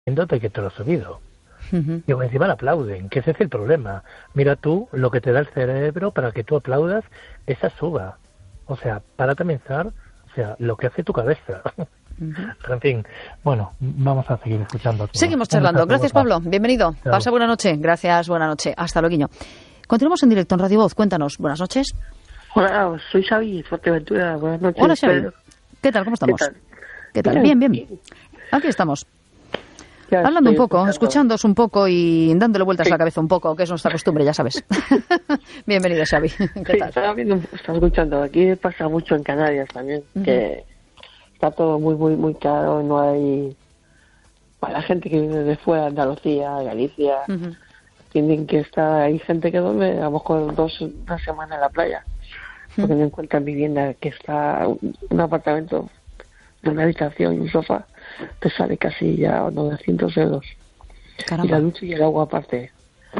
de que te lo he subido. Y encima le aplauden, que ese es el problema. Mira tú lo que te da el cerebro para que tú aplaudas esa suba. O sea, para pensar, o sea, lo que hace tu cabeza. Pero en fin, bueno, vamos a seguir escuchando. Seguimos charlando. Gracias, Pablo. Bienvenido. Chao. Pasa buena noche. Gracias, buena noche. Hasta luego. Continuamos en directo en Radio Voz. Cuéntanos. Buenas noches. Hola, soy Xavi, Fuerteventura. Buenas noches. Hola, Xavi. ¿Qué tal? ¿Cómo estamos? ¿Qué tal? Bien. Aquí estamos. Hablando un poco, escuchándoos un poco y dándole vueltas a la cabeza un poco, que es nuestra costumbre, ya sabes. Bienvenido, Xavi. ¿Qué tal? Estaba escuchando. Aquí pasa mucho en Canarias también, que está todo muy caro, no hay... Para la gente que viene de fuera, Andalucía, Galicia, tienen que estar... Hay gente que duerme a lo mejor una semana en la playa, porque no encuentran vivienda, que está un apartamento de una habitación y un sofá, te sale casi ya 900 euros. Caramba. Y la ducha y el agua aparte.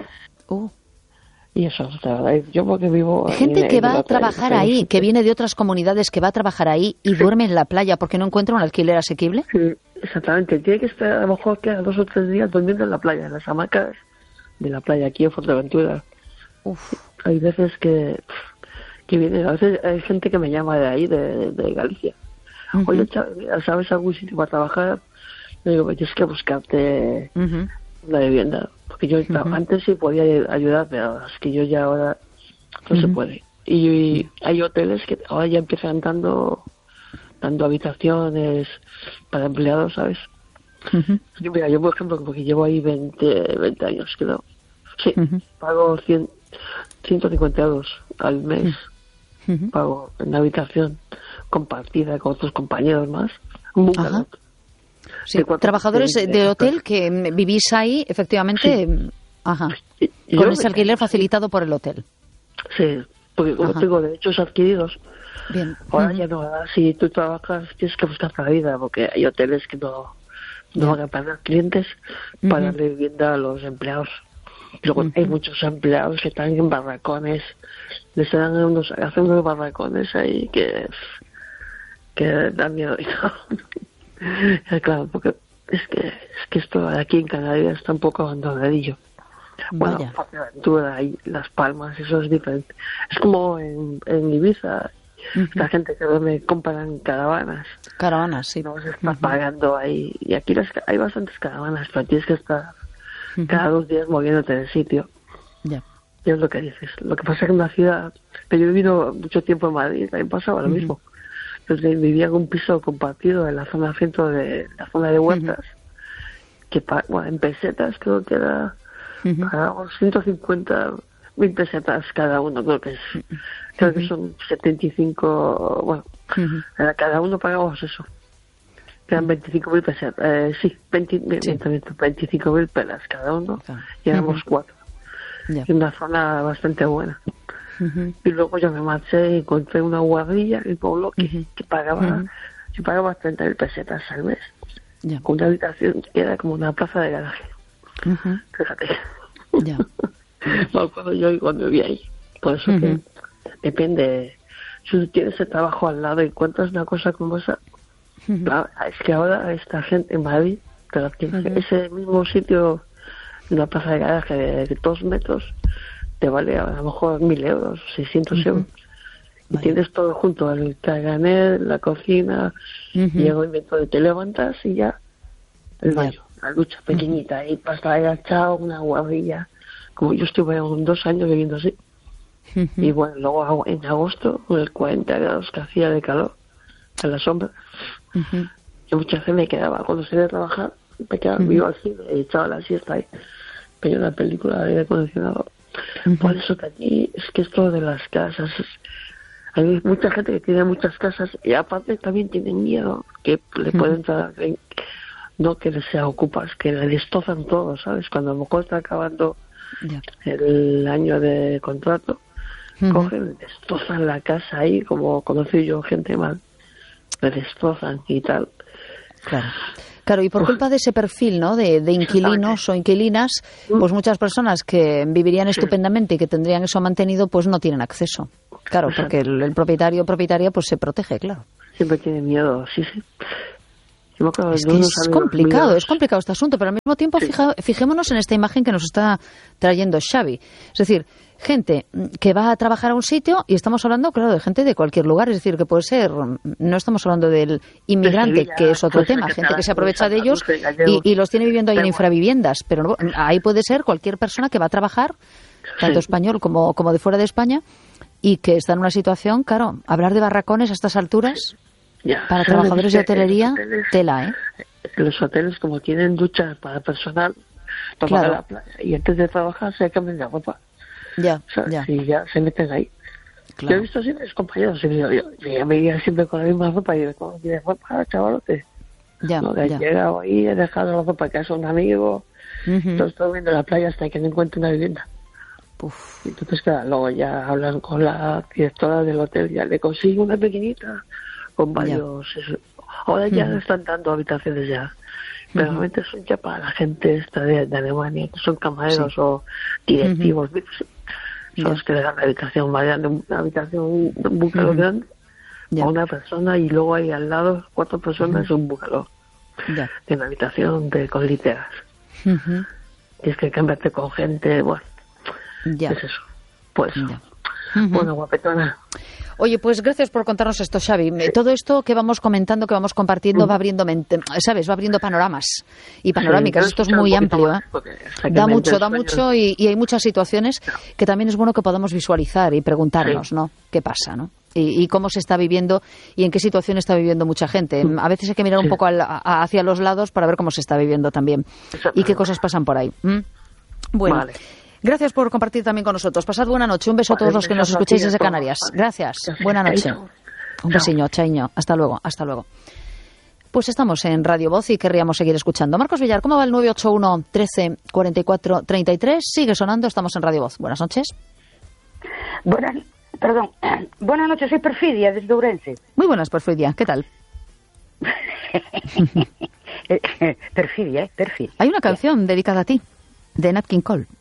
Y eso, la verdad, yo porque vivo... Gente que va a trabajar ahí, que viene de otras comunidades, que va a trabajar ahí y duerme en la playa porque no encuentra un alquiler asequible. Sí, exactamente. Tiene que estar a lo mejor que 2 o 3 días durmiendo en la playa, en las hamacas de la playa, aquí en Fuerteventura. Hay veces que viene, a veces hay gente que me llama de ahí, de Galicia. Oye, ¿sabes algún sitio para trabajar? Le digo, tienes que buscarte una vivienda. Porque yo antes sí podía ayudar, pero es que yo ya ahora no se puede. Y hay hoteles que ahora ya empiezan dando habitaciones para empleados, ¿sabes? Mira, yo por ejemplo, porque llevo ahí 20 años, creo. Sí, pago 150 euros al mes. Pago en habitación compartida con otros compañeros más. Sí, trabajadores de hotel que vivís ahí, efectivamente, con ese alquiler facilitado por el hotel. Sí, porque como tengo derechos adquiridos, bien. Ahora ya no, ahora si tú trabajas tienes que buscar la vida, porque hay hoteles que no van a pagar clientes para darle vivienda a los empleados. Luego hay muchos empleados que están en barracones, les dan hacen unos barracones ahí que dan miedo. Claro, porque es que esto aquí en Canarias está un poco abandonadillo. Bueno, Fuerteventura y Las Palmas, eso es diferente. Es como en Ibiza, la gente que me compran caravanas. Caravanas, sí. No se está pagando ahí. Y aquí hay bastantes caravanas, pero tienes que estar cada 2 días moviéndote del sitio. Ya. Y es lo que dices. Lo que pasa es que en una ciudad... Pero yo he vivido mucho tiempo en Madrid, también pasaba lo mismo. Yo vivía en un piso compartido en la zona centro de la zona de Huertas, que en pesetas creo que era... Pagamos 150.000 pesetas cada uno, creo que son 75, bueno, cada uno pagamos eso. Eran 25.000 pesetas, 25.000 pelas cada uno, y éramos 4. En una zona bastante buena. Y luego yo me marché y encontré una guardilla en el pueblo que pagaba, yo pagaba 30.000 pesetas al mes, con una habitación que era como una plaza de garaje. Fíjate. Ya. Cuando vivía ahí. Por eso que depende. Si tienes el trabajo al lado y encuentras una cosa como esa, es que ahora esta gente en Madrid, ese mismo sitio, una plaza de garaje de 2 metros, te vale a lo mejor 1.000 euros, 600 euros. Y tienes todo junto, el caganer, la cocina, y el movimiento de te levantas y ya el baño, la ducha pequeñita, ahí pasta agachado, una guardilla. Como yo estuve 2 años viviendo así. Y bueno, luego en agosto, con el 40 grados que hacía de calor, a la sombra, yo muchas veces me quedaba, cuando salía a trabajar, me quedaba vivo al cine y echaba la siesta ahí, veía una película de aire acondicionado. Por eso que aquí, es que esto de las casas, hay mucha gente que tiene muchas casas y aparte también tienen miedo que le pueden entrar, no que les sea ocupas, que le destrozan todo, ¿sabes? Cuando a lo mejor está acabando el año de contrato, cogen, destrozan la casa ahí, como conocí yo gente mal, le destrozan y tal. Claro, y por culpa de ese perfil, ¿no?, de inquilinos o inquilinas, pues muchas personas que vivirían estupendamente y que tendrían eso mantenido, pues no tienen acceso. Claro, porque el propietario o propietaria pues se protege, claro. Siempre tiene miedo, sí. Es que es complicado este asunto, pero al mismo tiempo fijémonos en esta imagen que nos está trayendo Xavi. Es decir, gente que va a trabajar a un sitio y estamos hablando, claro, de gente de cualquier lugar. Es decir, que puede ser, no estamos hablando del inmigrante, que es otro tema, gente que se aprovecha de ellos y los tiene viviendo ahí en infraviviendas. Pero no, ahí puede ser cualquier persona que va a trabajar, tanto español como de fuera de España, y que está en una situación, claro, hablar de barracones a estas alturas... Ya, para trabajadores de hotelería, tela, ¿eh? Los hoteles, como tienen duchas para personal, toman la playa y antes de trabajar se cambian de ropa. Ya, Y ya se meten ahí. Claro. Yo he visto siempre a mis compañeros, yo me iba siempre con la misma ropa y digo, ¿cómo tienes ropa, chavalote? He llegado ahí, he dejado la ropa que es un amigo, entonces estoy viendo la playa hasta que no encuentre una vivienda. Uf. Entonces, claro, luego ya hablan con la directora del hotel, ya le consigo una pequeñita con varios... Ahora ya están dando habitaciones ya, pero normalmente son ya para la gente esta de Alemania, que son camareros o directivos, son los que le dan la habitación más grande, una habitación, un bungalow grande, a una persona, y luego hay al lado 4 personas, un bungalow, de una habitación con literas. Y es que cambiarte con gente, bueno, es eso. Pues, bueno, guapetona. Oye, pues gracias por contarnos esto, Xavi. Todo esto que vamos comentando, que vamos compartiendo, va abriendo ¿sabes? Va abriendo panoramas y panorámicas. Esto es muy amplio, ¿eh? Da mucho y hay muchas situaciones que también es bueno que podamos visualizar y preguntarnos, ¿no? ¿Qué pasa, no? Y cómo se está viviendo y en qué situación está viviendo mucha gente. A veces hay que mirar un poco hacia los lados para ver cómo se está viviendo también y qué cosas pasan por ahí. Bueno. Vale. Gracias por compartir también con nosotros. Pasad buena noche. Un beso a todos los que nos escuchéis desde Canarias. Gracias. Buena noche. Un besiño, chaiño. Hasta luego. Pues estamos en Radio Voz y querríamos seguir escuchando. Marcos Villar, ¿cómo va el 981 13 44 33? Sigue sonando, estamos en Radio Voz. Buenas noches. Buenas noches, soy Perfidia, desde Ourense. Muy buenas, Perfidia. ¿Qué tal? Perfidia. Hay una canción dedicada a ti, de Nat King Cole.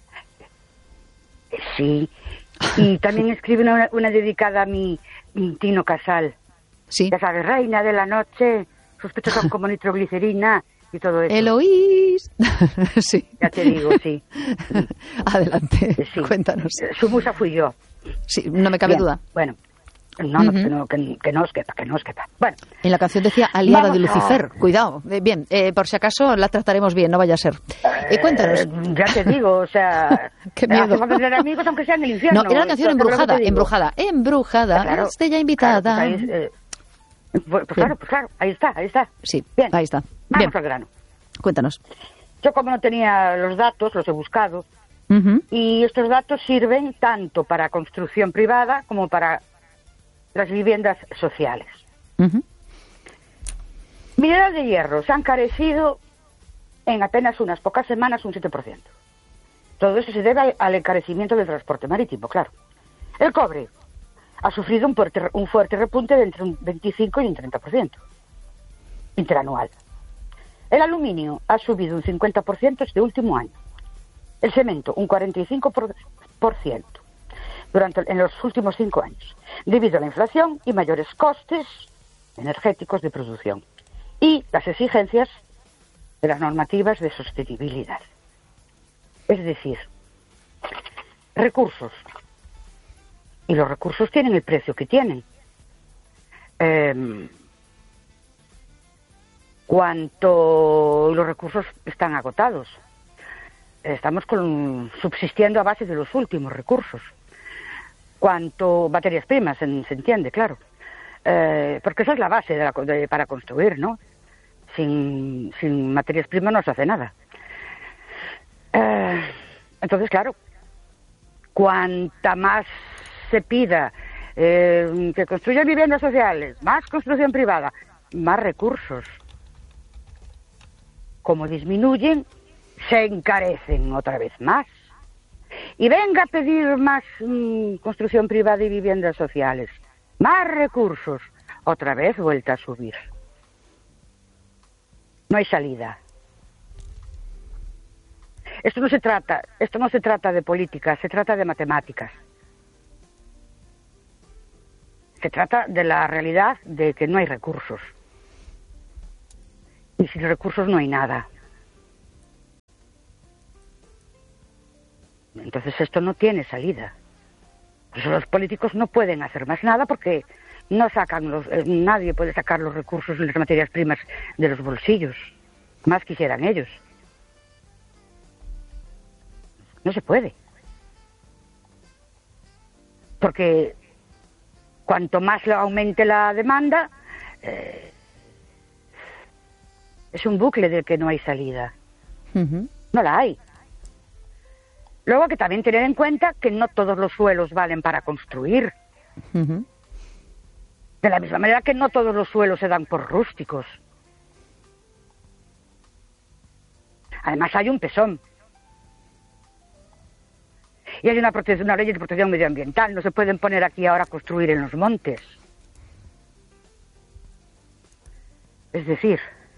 Sí, y también escribe una dedicada a mi Tino Casal. Sí. Ya sabes, reina de la noche, sospechosa como nitroglicerina y todo eso. Eloís. Sí. Ya te digo, sí. Adelante, cuéntanos. Su musa fui yo. Sí, no me cabe duda. Bueno, que no os quepa. Bueno. En la canción decía aliada de Lucifer. Cuidado. Bien, por si acaso la trataremos bien, no vaya a ser. Cuéntanos. Ya te digo, o sea... Qué miedo. Vamos a tener amigos aunque sea en el infierno. No, era la canción Embrujada. Claro. Estrella invitada. Pues claro, ahí está. Sí, bien. Ahí está. Vamos al grano. Cuéntanos. Yo, como no tenía los datos, los he buscado. Y estos datos sirven tanto para construcción privada como para las viviendas sociales. Mineral de hierro se ha encarecido en apenas unas pocas semanas un 7%. Todo eso se debe al encarecimiento del transporte marítimo, claro. El cobre ha sufrido un fuerte repunte de entre un 25 y un 30% interanual. El aluminio ha subido un 50% este último año. El cemento un 45% en los últimos 5 años, debido a la inflación y mayores costes energéticos de producción y las exigencias de las normativas de sostenibilidad. Es decir, recursos. Y los recursos tienen el precio que tienen. Cuanto los recursos están agotados, estamos subsistiendo a base de los últimos recursos. Cuanto materias primas, se entiende, claro. Porque esa es la base para construir, ¿no? Sin materias primas no se hace nada. Entonces, claro, cuanta más se pida que construyan viviendas sociales, más construcción privada, más recursos. Como disminuyen, se encarecen otra vez más. Y venga a pedir más construcción privada y viviendas sociales, más recursos, otra vez vuelta a subir. No hay salida. Esto no se trata de política, se trata de matemáticas. Se trata de la realidad de que no hay recursos. sin recursos no hay nada. Entonces esto no tiene salida. Por eso los políticos no pueden hacer más nada porque no sacan nadie puede sacar los recursos y las materias primas de los bolsillos. Más quisieran ellos. No se puede. Porque cuanto más aumente la demanda, es un bucle del que no hay salida. No la hay. Luego hay que también tener en cuenta que no todos los suelos valen para construir. De la misma manera que no todos los suelos se dan por rústicos. Además hay un pesón. Y hay una ley de protección medioambiental. No se pueden poner aquí ahora a construir en los montes. Es decir,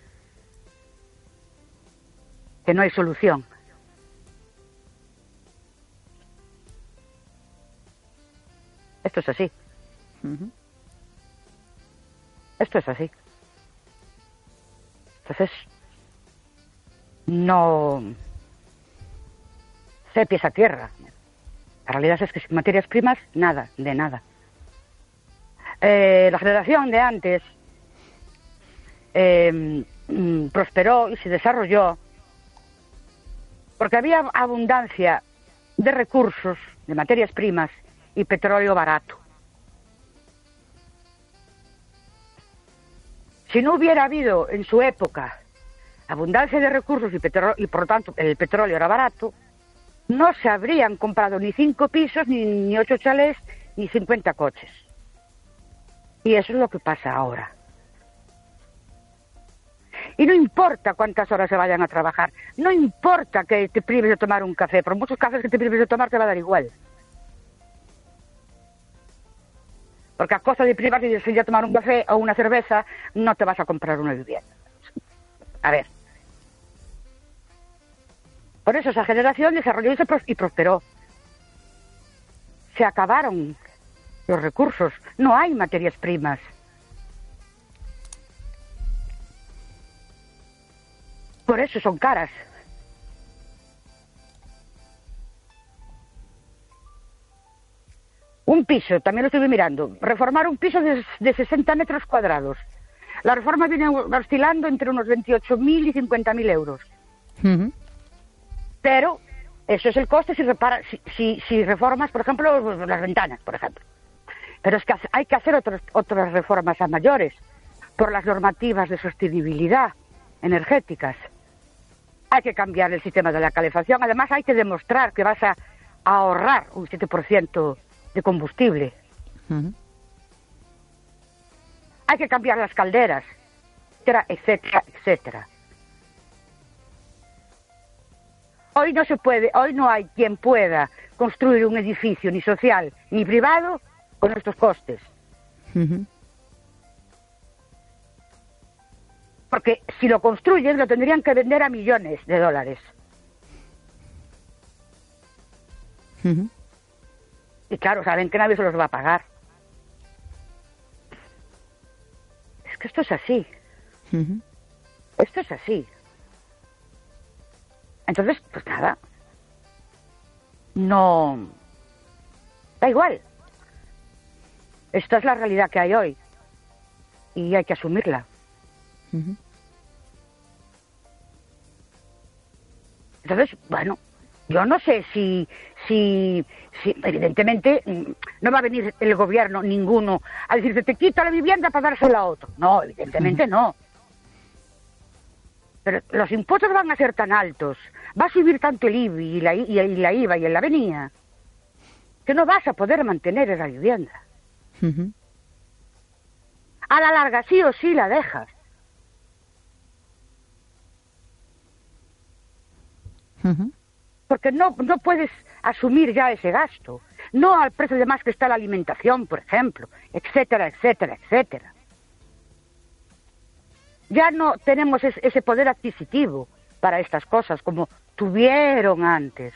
que no hay solución. Esto es así. Esto es así. Entonces, no se pies a tierra. La realidad es que sin materias primas, nada, de nada. La generación de antes prosperó y se desarrolló porque había abundancia de recursos, de materias primas y petróleo barato. Si no hubiera habido en su época abundancia de recursos y por lo tanto el petróleo era barato, no se habrían comprado ni 5 pisos, ni 8 chalés, ni 50 coches. Y eso es lo que pasa ahora. Y no importa cuántas horas se vayan a trabajar, no importa que te prives de tomar un café, por muchos cafés que te prives de tomar te va a dar igual. Porque a costa de privarte de ir a tomar un café o una cerveza, no te vas a comprar una vivienda. A ver. Por eso esa generación desarrolló y prosperó. Se acabaron los recursos. No hay materias primas. Por eso son caras. Un piso, también lo estuve mirando, reformar un piso de 60 metros cuadrados. La reforma viene oscilando entre unos 28.000 y 50.000 euros. Pero eso es el coste si reformas, por ejemplo, las ventanas, por ejemplo. Pero es que hay que hacer otras reformas a mayores por las normativas de sostenibilidad energéticas. Hay que cambiar el sistema de la calefacción. Además, hay que demostrar que vas a ahorrar un 7% de combustible. Hay que cambiar las calderas, etcétera, etcétera, etcétera. Hoy no se puede, hoy no hay quien pueda construir un edificio ni social ni privado con estos costes. Porque si lo construyen lo tendrían que vender a millones de dólares. Y claro, saben que nadie se los va a pagar. Es que esto es así. Esto es así. Entonces, pues nada. No. Da igual. Esta es la realidad que hay hoy. Y hay que asumirla. Entonces, bueno, yo no sé si evidentemente no va a venir el gobierno ninguno a decirte te quito la vivienda para dársela a otro. No, evidentemente no. Pero los impuestos van a ser tan altos, va a subir tanto el IBI y la IVA y el avenida, que no vas a poder mantener esa vivienda. A la larga sí o sí la dejas. Porque no puedes asumir ya ese gasto. No al precio de más que está la alimentación, por ejemplo, etcétera, etcétera, etcétera. Ya no tenemos ese poder adquisitivo para estas cosas como tuvieron antes.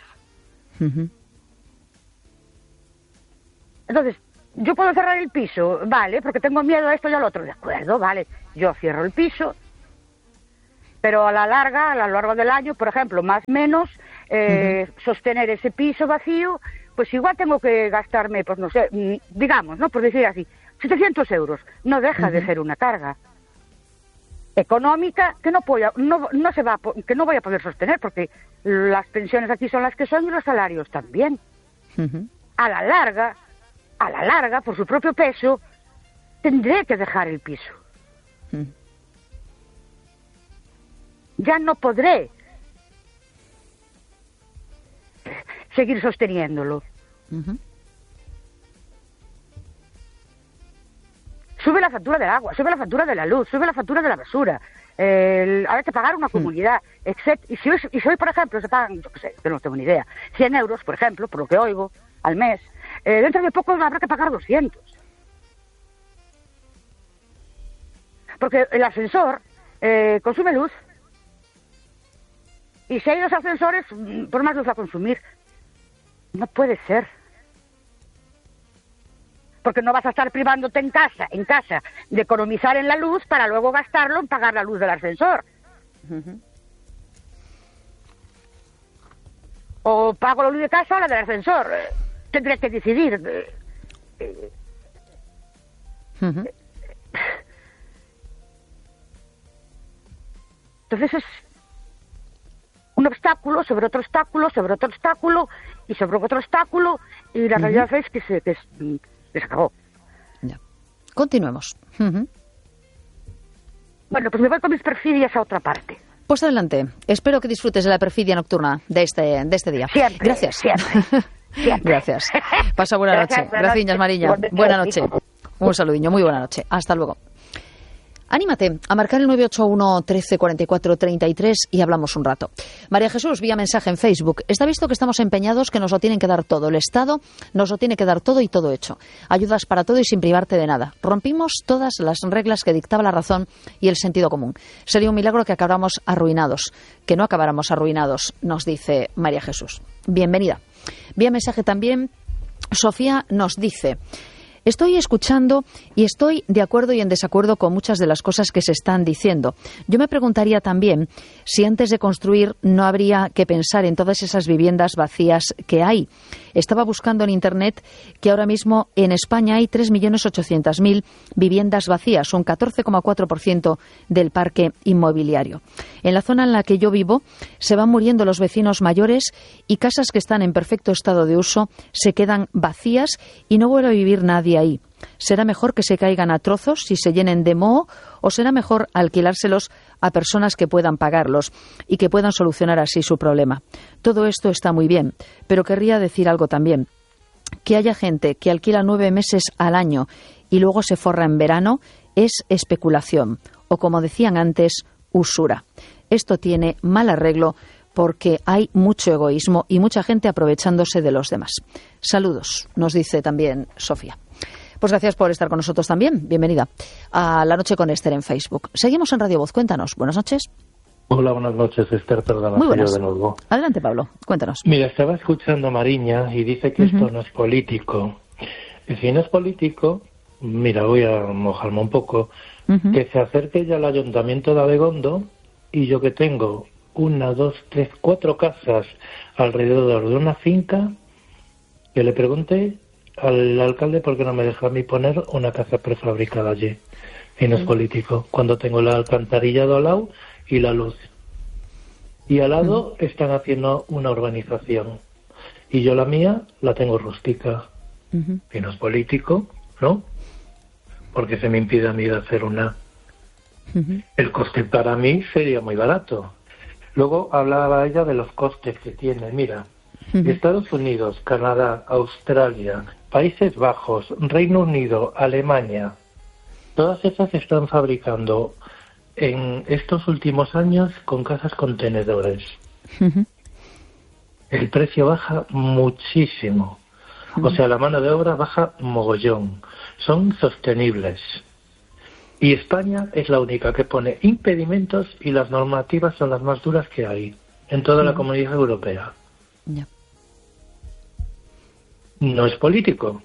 Entonces, yo puedo cerrar el piso, vale, porque tengo miedo a esto y al otro. De acuerdo, vale, yo cierro el piso. pero a la larga, a lo largo del año, por ejemplo, más o menos, sostener ese piso vacío, pues igual tengo que gastarme, pues no sé, digamos, ¿no? Por decir así, 700 euros. No deja de ser una carga económica que no voy a poder sostener, porque las pensiones aquí son las que son y los salarios también. A la larga, por su propio peso, tendré que dejar el piso. Ya no podré seguir sosteniéndolo. Sube la factura del agua, sube la factura de la luz, sube la factura de la basura. Hay que pagar una comunidad, etc. Y si hoy, por ejemplo, se pagan, yo qué sé, que no tengo ni idea, 100 euros, por ejemplo, por lo que oigo, al mes, dentro de poco habrá que pagar 200. Porque el ascensor consume luz. Y si hay dos ascensores, por más luz va a consumir. No puede ser. Porque no vas a estar privándote en casa, de economizar en la luz para luego gastarlo en pagar la luz del ascensor. O pago la luz de casa o la del ascensor. Tendré que decidir. Entonces es un obstáculo sobre otro obstáculo, sobre otro obstáculo y sobre otro obstáculo, y la realidad es que se acabó. Ya. Continuemos. Bueno, pues me voy con mis perfidias a otra parte. Pues adelante. Espero que disfrutes de la perfidia nocturna de este día. Siempre. Gracias. Siempre. Gracias. Pasa buena noche. Gracias, Mariña. Buena noche. Un saludinho. Muy buena noche. Hasta luego. Anímate a marcar el 981 13 44 33 y hablamos un rato. María Jesús, vía mensaje en Facebook. Está visto que estamos empeñados que nos lo tienen que dar todo. El Estado nos lo tiene que dar todo y todo hecho. Ayudas para todo y sin privarte de nada. Rompimos todas las reglas que dictaba la razón y el sentido común. Sería un milagro que acabáramos arruinados. Que no acabáramos arruinados, nos dice María Jesús. Bienvenida. Vía mensaje también, Sofía nos dice: estoy escuchando y estoy de acuerdo y en desacuerdo con muchas de las cosas que se están diciendo. Yo me preguntaría también si antes de construir no habría que pensar en todas esas viviendas vacías que hay. Estaba buscando en Internet que ahora mismo en España hay 3.800.000 viviendas vacías, un 14,4% del parque inmobiliario. En la zona en la que yo vivo se van muriendo los vecinos mayores y casas que están en perfecto estado de uso se quedan vacías y no vuelve a vivir nadie ahí. ¿Será mejor que se caigan a trozos y se llenen de moho o será mejor alquilárselos a personas que puedan pagarlos y que puedan solucionar así su problema? Todo esto está muy bien, pero querría decir algo también. Que haya gente que alquila 9 meses al año y luego se forra en verano es especulación o, como decían antes, usura. Esto tiene mal arreglo porque hay mucho egoísmo y mucha gente aprovechándose de los demás. Saludos, nos dice también Sofía. Pues gracias por estar con nosotros también. Bienvenida a La Noche con Esther en Facebook. Seguimos en Radio Voz. Cuéntanos. Buenas noches. Hola, buenas noches, Esther. Perdona, muy buenas. Yo de nuevo. Adelante, Pablo. Cuéntanos. Mira, estaba escuchando a Mariña y dice que esto no es político. Y si no es político, mira, voy a mojarme un poco, que se acerque ya al Ayuntamiento de Abegondo y yo que tengo 1, 2, 3, 4 casas alrededor de una finca, que le pregunte al alcalde por qué no me deja a mí poner una casa prefabricada allí. Y no es político, cuando tengo el alcantarillado al lado y la luz. Y al lado están haciendo una urbanización. Y yo la mía la tengo rústica. Y no es político, ¿no? Porque se me impide a mí de hacer una. El coste para mí sería muy barato. Luego hablaba ella de los costes que tiene. Mira, Estados Unidos, Canadá, Australia, Países Bajos, Reino Unido, Alemania, todas esas están fabricando en estos últimos años con casas contenedores. El precio baja muchísimo. O sea, la mano de obra baja mogollón. Son sostenibles. Y España es la única que pone impedimentos y las normativas son las más duras que hay en toda la Comunidad Europea. No es político.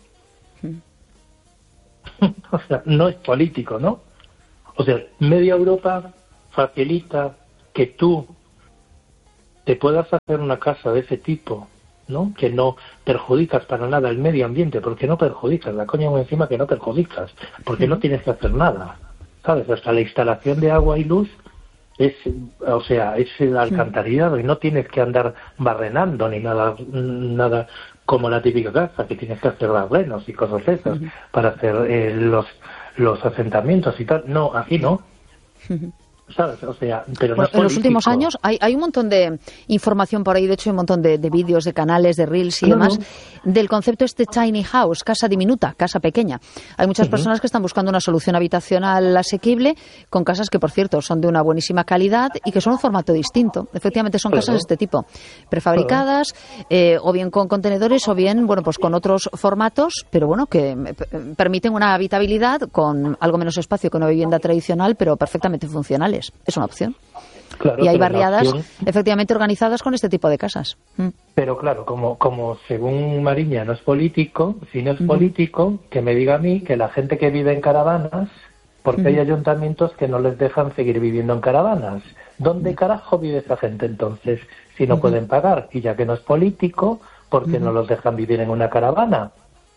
O sea, no es político, ¿no? O sea, media Europa facilita que tú te puedas hacer una casa de ese tipo, ¿no? Que no perjudicas para nada el medio ambiente, porque no perjudicas, la coña encima que no perjudicas, porque no tienes que hacer nada, ¿sabes? Hasta la instalación de agua y luz es el alcantarillado y no tienes que andar barrenando ni nada como la típica casa, que tienes que hacer barrenos y cosas esas para hacer los asentamientos y tal. No, aquí no. ¿Sabes? O sea, pero no es en los últimos años hay un montón de información por ahí, de hecho hay un montón de vídeos, de canales, de reels y demás, del concepto tiny house, casa diminuta, casa pequeña. Hay muchas personas que están buscando una solución habitacional asequible con casas que, por cierto, son de una buenísima calidad y que son un formato distinto. Efectivamente son casas de este tipo, prefabricadas, o bien con contenedores o bien, bueno, pues con otros formatos, pero bueno, que permiten una habitabilidad con algo menos espacio que una vivienda tradicional, pero perfectamente funcionales. Es una opción. Claro, y hay barriadas efectivamente organizadas con este tipo de casas. Pero claro, como según Mariña no es político, si no es político, que me diga a mí que la gente que vive en caravanas, porque hay ayuntamientos que no les dejan seguir viviendo en caravanas. ¿Dónde carajo vive esa gente entonces si no pueden pagar? Y ya que no es político, ¿por qué no los dejan vivir en una caravana?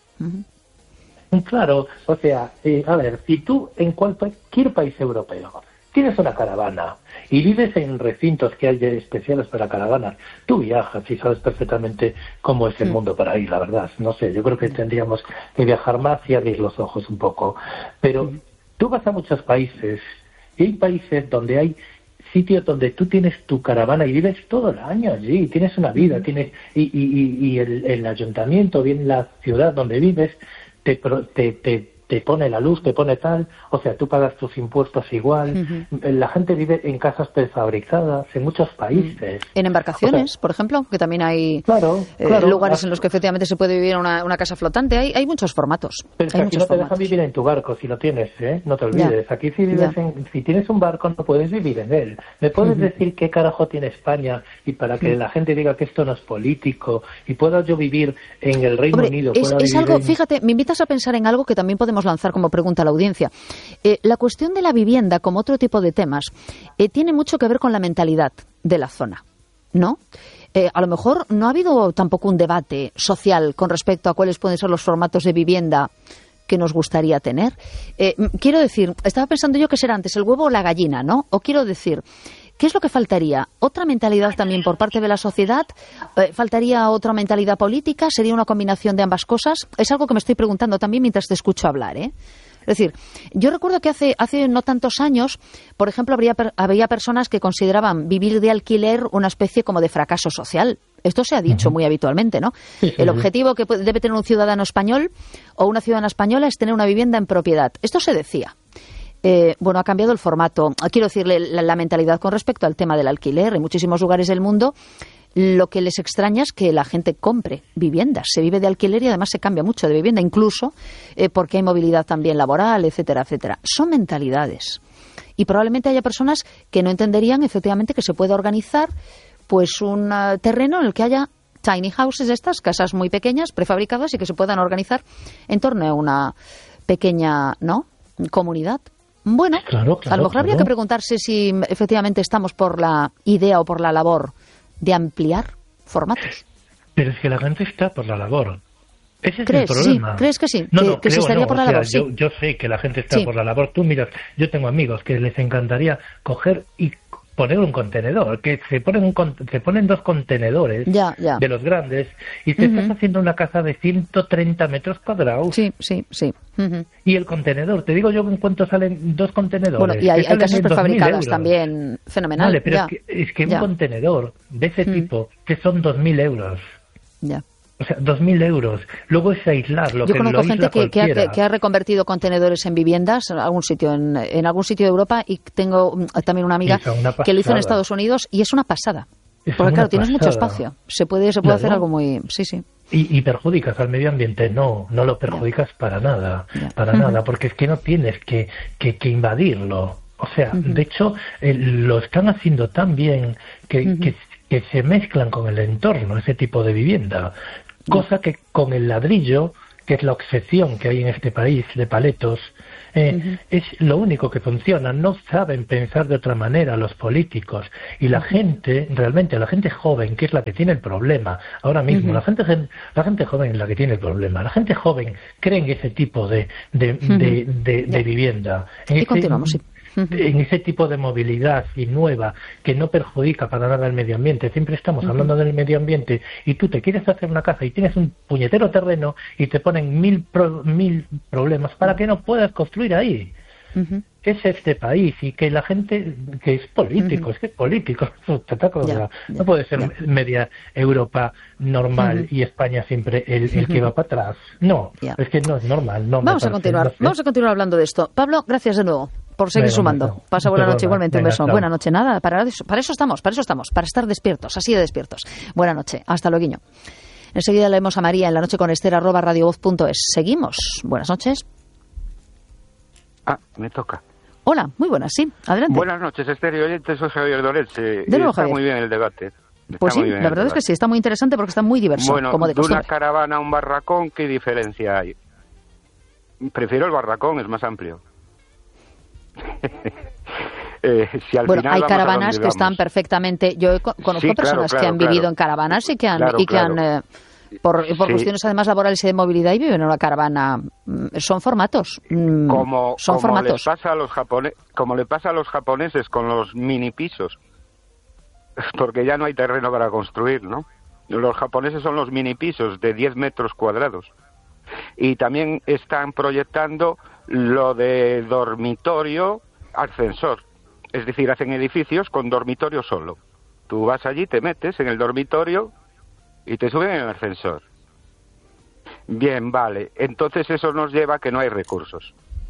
Claro, o sea, a ver, si tú en cualquier país europeo tienes una caravana y vives en recintos que hay especiales para caravanas, tú viajas y sabes perfectamente cómo es el mundo para ir, la verdad. No sé, yo creo que tendríamos que viajar más y abrir los ojos un poco. Pero tú vas a muchos países y hay países donde hay sitios donde tú tienes tu caravana y vives todo el año allí, tienes una vida, tienes y el ayuntamiento, bien la ciudad donde vives, te pone la luz, te pone tal, o sea, tú pagas tus impuestos igual. La gente vive en casas prefabricadas en muchos países. En embarcaciones, o sea, por ejemplo, que también hay lugares en los que efectivamente se puede vivir en una casa flotante. Hay muchos formatos. Pero es que aquí no te dejan vivir en tu barco si lo tienes, ¿eh? No te olvides. Aquí si tienes un barco no puedes vivir en él. ¿Me puedes decir qué carajo tiene España y para que la gente diga que esto no es político y pueda yo vivir en el Reino Unido? Fíjate, me invitas a pensar en algo que también podemos lanzar como pregunta a la audiencia. La cuestión de la vivienda, como otro tipo de temas, tiene mucho que ver con la mentalidad de la zona, ¿no? A lo mejor no ha habido tampoco un debate social con respecto a cuáles pueden ser los formatos de vivienda que nos gustaría tener. Quiero decir, estaba pensando yo que será antes el huevo o la gallina, ¿no? O quiero decir, ¿qué es lo que faltaría? ¿Otra mentalidad también por parte de la sociedad? ¿Faltaría otra mentalidad política? ¿Sería una combinación de ambas cosas? Es algo que me estoy preguntando también mientras te escucho hablar, ¿eh? Es decir, yo recuerdo que hace no tantos años, por ejemplo, había personas que consideraban vivir de alquiler una especie como de fracaso social. Esto se ha dicho muy habitualmente, ¿no? El objetivo que debe tener un ciudadano español o una ciudadana española es tener una vivienda en propiedad. Esto se decía. Bueno, ha cambiado el formato. Quiero decirle la mentalidad con respecto al tema del alquiler. En muchísimos lugares del mundo lo que les extraña es que la gente compre viviendas. Se vive de alquiler y además se cambia mucho de vivienda, incluso porque hay movilidad también laboral, etcétera, etcétera. Son mentalidades. Y probablemente haya personas que no entenderían efectivamente que se pueda organizar pues un terreno en el que haya tiny houses, estas casas muy pequeñas, prefabricadas y que se puedan organizar en torno a una pequeña, ¿no?, comunidad. Bueno, a lo mejor habría que preguntarse si efectivamente estamos por la idea o por la labor de ampliar formatos. Pero es que la gente está por la labor. Ese es el problema. Sí, ¿crees que sí? No, que se estaría por la labor. Yo sé que la gente está por la labor. Tú miras, yo tengo amigos que les encantaría coger y poner un contenedor, que se ponen dos contenedores de los grandes y te estás haciendo una casa de 130 metros cuadrados. Sí. Y el contenedor, te digo yo en cuánto salen dos contenedores. Bueno, y hay casas prefabricadas también, fenomenal. Vale, pero es que un contenedor de ese tipo, que son 2.000 euros. Ya. O sea, 2.000 euros. Luego es aislarlo. Yo conozco gente que ha reconvertido contenedores en viviendas en algún sitio de Europa, y tengo también una amiga que lo hizo en Estados Unidos y es una pasada. Porque claro, tienes mucho espacio. Se puede hacer algo muy... Sí. Y perjudicas al medio ambiente. No lo perjudicas para nada. Para nada, porque es que no tienes que invadirlo. O sea, de hecho, lo están haciendo tan bien que se mezclan con el entorno, ese tipo de vivienda. Cosa que con el ladrillo que es la obsesión que hay en este país de paletos, es lo único que funciona. No saben pensar de otra manera los políticos. Y la gente, realmente, la gente joven, que es la que tiene el problema ahora mismo, la gente joven es la que tiene el problema. La gente joven cree en ese tipo de vivienda. Y continuamos, sí. En ese tipo de movilidad y nueva que no perjudica para nada el medio ambiente. Siempre estamos hablando del medio ambiente y tú te quieres hacer una casa y tienes un puñetero terreno y te ponen mil problemas para que no puedas construir ahí. Es este país, y que la gente que es político, es que es político, no puede ser media Europa normal y España siempre el que va para atrás. No, es que no es normal. No, vamos a continuar hablando de esto. Pablo, gracias de nuevo por seguir sumando. Pasa buena noche, igualmente. Un beso. Buena noche. Nada, para eso estamos, para estar despiertos, así de despiertos. Buena noche. Hasta luego. Enseguida leemos a María en la noche con Ester@radiovoz.es. Seguimos. Buenas noches. Me toca. Hola, muy buenas, sí, adelante. Buenas noches, Esther y oyentes, soy Javier Dorense. De nuevo, está Javier. Muy bien el debate. Pues sí, la verdad es que sí, está muy interesante porque está muy diverso, bueno, como de costumbre. una caravana a un barracón, ¿qué diferencia hay? Prefiero el barracón, es más amplio. Si al final hay caravanas que están perfectamente... Yo conozco personas que han vivido en caravanas y que han por cuestiones además laborales y de movilidad y viven en una caravana. Son formatos. Como le pasa a los japoneses con los mini pisos, porque ya no hay terreno para construir, ¿no? Los japoneses son los mini pisos de 10 metros cuadrados. Y también están proyectando lo de dormitorio ascensor. Es decir, hacen edificios con dormitorio solo. Tú vas allí, te metes en el dormitorio y te suben en el ascensor. Bien, vale. Entonces eso nos lleva a que no hay recursos.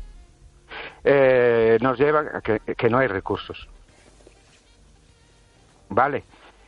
Nos lleva a que no hay recursos. Vale.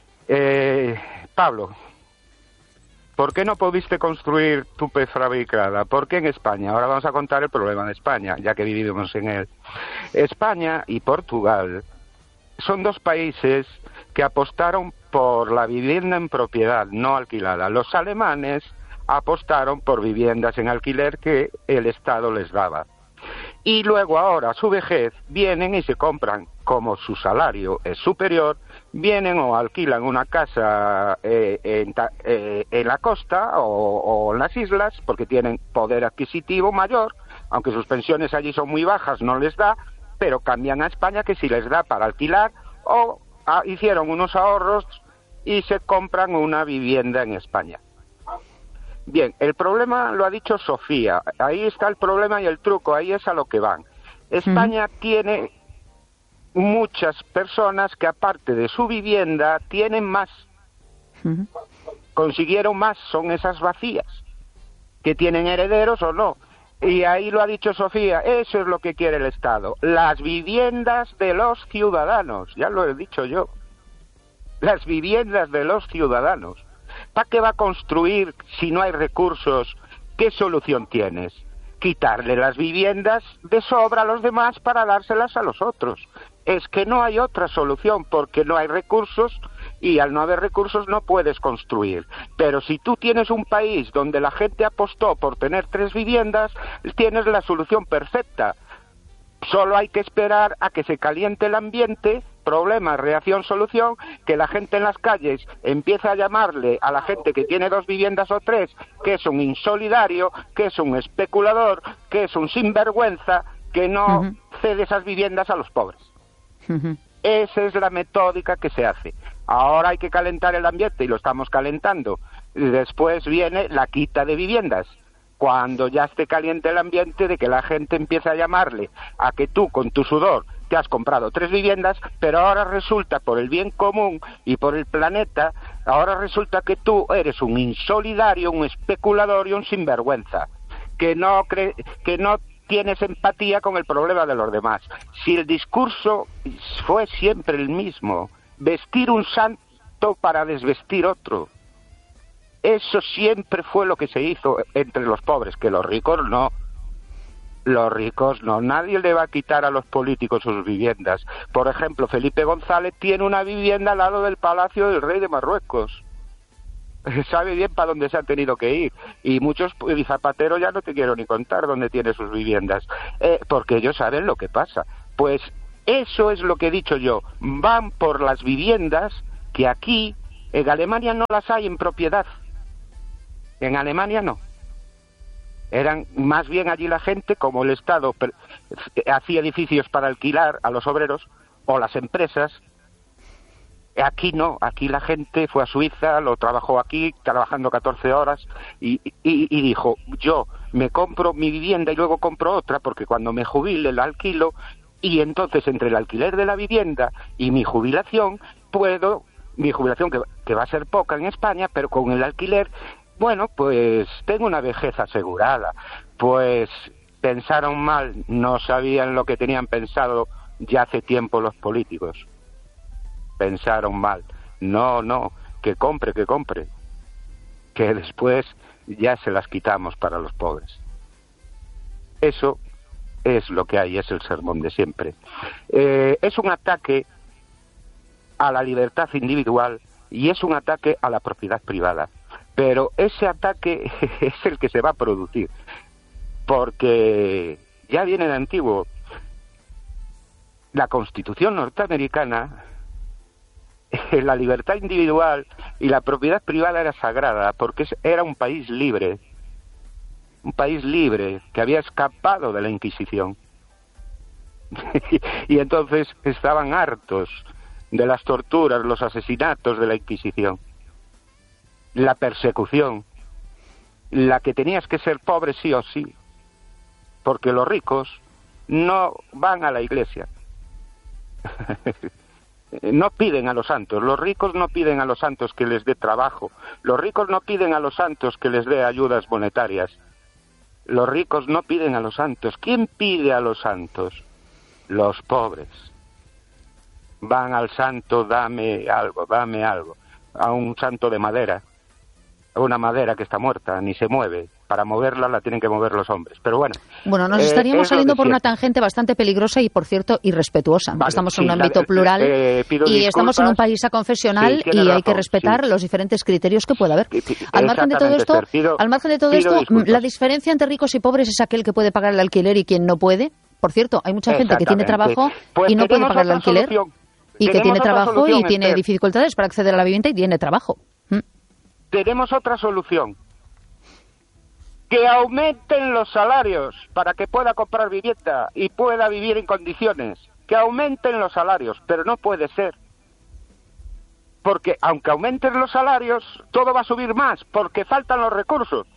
Pablo, ¿por qué no pudiste construir tu prefabricada? ¿Por qué en España? Ahora vamos a contar el problema de España, ya que vivimos en él. España y Portugal son dos países que apostaron por la vivienda en propiedad, no alquilada. Los alemanes apostaron por viviendas en alquiler que el Estado les daba. Y luego ahora, a su vejez, vienen y se compran, como su salario es superior, vienen o alquilan una casa en la costa o en las islas, porque tienen poder adquisitivo mayor, aunque sus pensiones allí son muy bajas, no les da, pero cambian a España que sí les da para alquilar, o hicieron unos ahorros y se compran una vivienda en España. Bien, el problema lo ha dicho Sofía, ahí está el problema y el truco, ahí es a lo que van. España tiene muchas personas que aparte de su vivienda tienen más, consiguieron más, son esas vacías, que tienen herederos o no. Y ahí lo ha dicho Sofía, eso es lo que quiere el Estado, las viviendas de los ciudadanos, ya lo he dicho yo, las viviendas de los ciudadanos. ¿Para qué va a construir si no hay recursos? ¿Qué solución tienes? Quitarle las viviendas de sobra a los demás para dárselas a los otros. Es que no hay otra solución porque no hay recursos y al no haber recursos no puedes construir. Pero si tú tienes un país donde la gente apostó por tener 3 viviendas, tienes la solución perfecta. Solo hay que esperar a que se caliente el ambiente, problema, reacción, solución, que la gente en las calles empieza a llamarle a la gente que tiene 2 viviendas o 3, que es un insolidario, que es un especulador, que es un sinvergüenza, que no cede esas viviendas a los pobres. Esa es la metódica que se hace. Ahora hay que calentar el ambiente y lo estamos calentando. Y después viene la quita de viviendas. Cuando ya esté caliente el ambiente de que la gente empieza a llamarle a que tú con tu sudor te has comprado 3 viviendas, pero ahora resulta por el bien común y por el planeta, ahora resulta que tú eres un insolidario, un especulador y un sinvergüenza, que no tienes empatía con el problema de los demás. Si el discurso fue siempre el mismo, vestir un santo para desvestir otro, eso siempre fue lo que se hizo entre los pobres, que los ricos no. Los ricos no. Nadie le va a quitar a los políticos sus viviendas. Por ejemplo, Felipe González tiene una vivienda al lado del Palacio del Rey de Marruecos. sabe bien para dónde se han tenido que ir. Y muchos, y Zapatero ya no te quiero ni contar dónde tiene sus viviendas, porque ellos saben lo que pasa. Pues eso es lo que he dicho yo, van por las viviendas que aquí, en Alemania no las hay en propiedad. En Alemania no. Eran más bien allí la gente, como el Estado hacía edificios para alquilar a los obreros o las empresas. Aquí no, aquí la gente fue a Suiza, lo trabajó aquí, trabajando 14 horas, y dijo, yo me compro mi vivienda y luego compro otra, porque cuando me jubile la alquilo, y entonces entre el alquiler de la vivienda y mi jubilación, mi jubilación que va a ser poca en España, pero con el alquiler, bueno, pues tengo una vejez asegurada. Pues pensaron mal, no sabían lo que tenían pensado ya hace tiempo los políticos. Pensaron mal. No, que compre, que después ya se las quitamos para los pobres. Eso es lo que hay, es el sermón de siempre. Es un ataque a la libertad individual y es un ataque a la propiedad privada. Pero ese ataque es el que se va a producir, porque ya viene de antiguo. La Constitución norteamericana, la libertad individual y la propiedad privada era sagrada, porque era un país libre que había escapado de la Inquisición. Y entonces estaban hartos de las torturas, los asesinatos de la Inquisición, la persecución, la que tenías que ser pobre sí o sí, porque los ricos no van a la iglesia. No piden a los santos, los ricos no piden a los santos que les dé trabajo, los ricos no piden a los santos que les dé ayudas monetarias, los ricos no piden a los santos. ¿Quién pide a los santos? Los pobres. Van al santo, dame algo, a un santo de madera, una madera que está muerta, ni se mueve. Para moverla la tienen que mover los hombres. Pero bueno. Bueno, nos estaríamos saliendo por una tangente bastante peligrosa y, por cierto, irrespetuosa. Vale, estamos en un ámbito plural y estamos en un país aconfesional y hay que respetar los diferentes criterios que pueda haber. Al margen de todo esto, la diferencia entre ricos y pobres es aquel que puede pagar el alquiler y quien no puede. Por cierto, hay mucha gente que tiene trabajo y no puede pagar el alquiler y que tiene trabajo y tiene dificultades para acceder a la vivienda y tiene trabajo. Tenemos otra solución. Que aumenten los salarios para que pueda comprar vivienda y pueda vivir en condiciones. Que aumenten los salarios, pero no puede ser. Porque aunque aumenten los salarios, todo va a subir más, porque faltan los recursos.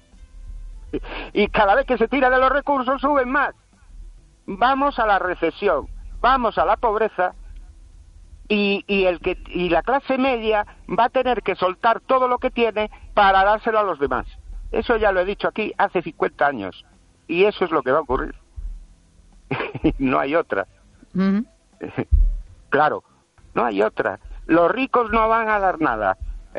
Y cada vez que se tira de los recursos, suben más. Vamos a la recesión, vamos a la pobreza, y la clase media va a tener que soltar todo lo que tiene para dárselo a los demás. Eso ya lo he dicho aquí hace 50 años. Y eso es lo que va a ocurrir. No hay otra. Uh-huh. Claro, no hay otra. Los ricos no van a dar nada.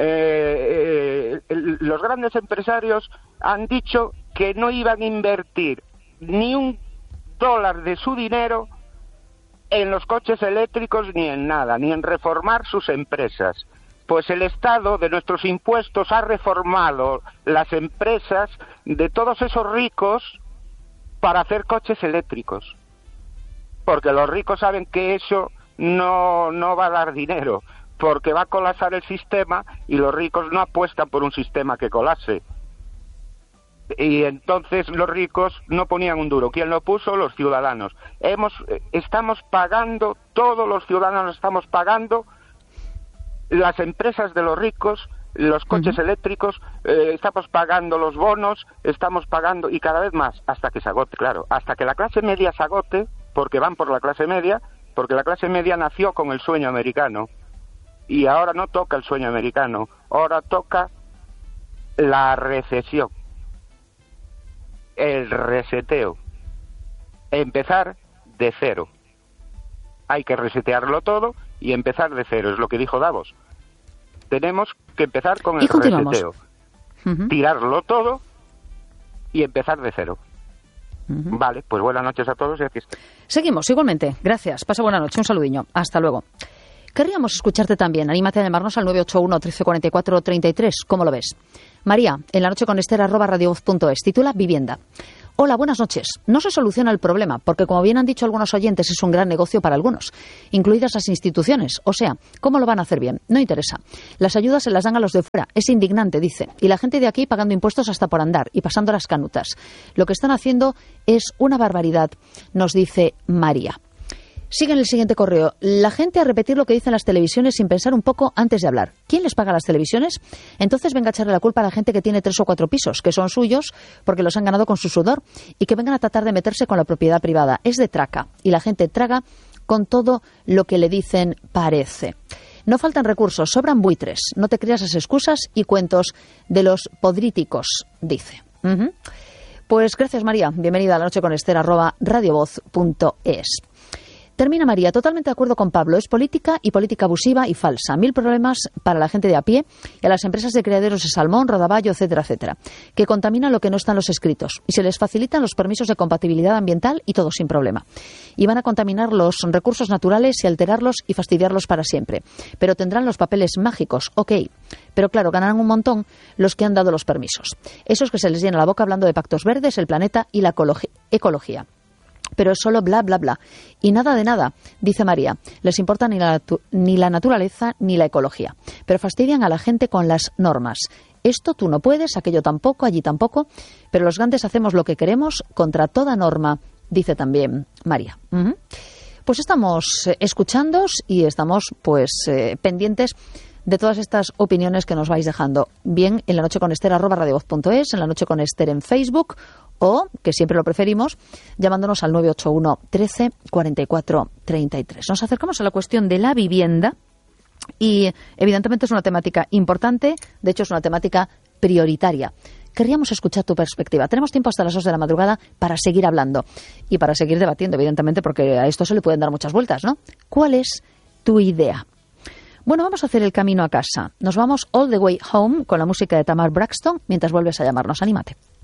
Los grandes empresarios han dicho que no iban a invertir ni $1 de su dinero en los coches eléctricos ni en nada, ni en reformar sus empresas. Pues el Estado, de nuestros impuestos, ha reformado las empresas de todos esos ricos para hacer coches eléctricos. Porque los ricos saben que eso no va a dar dinero, porque va a colapsar el sistema y los ricos no apuestan por un sistema que colapse. Y entonces los ricos no ponían un duro. ¿Quién lo puso? Los ciudadanos. Estamos pagando, todos los ciudadanos estamos pagando las empresas de los ricos, los coches eléctricos, estamos pagando los bonos, estamos pagando, y cada vez más, hasta que se agote, claro, hasta que la clase media se agote, porque van por la clase media, porque la clase media nació con el sueño americano, y ahora no toca el sueño americano, ahora toca la recesión, el reseteo, empezar de cero. Hay que resetearlo todo y empezar de cero, es lo que dijo Davos. Tenemos que empezar con el reseteo, tirarlo todo y empezar de cero. Vale, pues buenas noches a todos y aquí está. Seguimos, igualmente. Gracias. Pasa buena noche. Un saludiño. Hasta luego. Querríamos escucharte también. Anímate a llamarnos al 981 1344 33. ¿Cómo lo ves? María, en la noche con Esther, @radiovoz.es. Titula Vivienda. Hola, buenas noches. No se soluciona el problema, porque como bien han dicho algunos oyentes, es un gran negocio para algunos, incluidas las instituciones. O sea, ¿cómo lo van a hacer bien? No interesa. Las ayudas se las dan a los de fuera. Es indignante, dice. Y la gente de aquí pagando impuestos hasta por andar y pasando las canutas. Lo que están haciendo es una barbaridad, nos dice María. Sigue en el siguiente correo. La gente a repetir lo que dicen las televisiones sin pensar un poco antes de hablar. ¿Quién les paga las televisiones? Entonces venga a echarle la culpa a la gente que tiene 3 o 4 pisos, que son suyos porque los han ganado con su sudor, y que vengan a tratar de meterse con la propiedad privada. Es de traca. Y la gente traga con todo lo que le dicen parece. No faltan recursos, sobran buitres. No te creas las excusas y cuentos de los podríticos, dice. Pues gracias, María. Bienvenida a la noche con Esther, @radiovoz.es. Termina María, totalmente de acuerdo con Pablo. Es política y política abusiva y falsa. 1000 problemas para la gente de a pie y a las empresas de criaderos de salmón, rodaballo, etcétera, etcétera, que contaminan lo que no está en los escritos. Y se les facilitan los permisos de compatibilidad ambiental y todo sin problema. Y van a contaminar los recursos naturales y alterarlos y fastidiarlos para siempre. Pero tendrán los papeles mágicos, ok. Pero claro, ganarán un montón los que han dado los permisos. Esos que se les llena la boca hablando de pactos verdes, el planeta y la ecología. Pero es solo bla, bla, bla. Y nada de nada, dice María. Les importa ni la naturaleza ni la ecología. Pero fastidian a la gente con las normas. Esto tú no puedes, aquello tampoco, allí tampoco. Pero los grandes hacemos lo que queremos contra toda norma, dice también María. Pues estamos escuchándoos y estamos pendientes de todas estas opiniones que nos vais dejando. Bien, en la noche con Esther, @radiovoz.es, en la noche con Esther en Facebook, o, que siempre lo preferimos, llamándonos al 981 13 44 33. Nos acercamos a la cuestión de la vivienda y, evidentemente, es una temática importante, de hecho es una temática prioritaria. Querríamos escuchar tu perspectiva. Tenemos tiempo hasta las 2 de la madrugada para seguir hablando y para seguir debatiendo, evidentemente, porque a esto se le pueden dar muchas vueltas, ¿no? ¿Cuál es tu idea? Bueno, vamos a hacer el camino a casa. Nos vamos all the way home con la música de Tamar Braxton mientras vuelves a llamarnos. Anímate.